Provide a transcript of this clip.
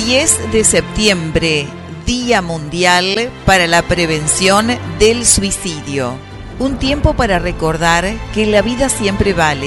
10 de septiembre, Día Mundial para la Prevención del Suicidio. Un tiempo para recordar que la vida siempre vale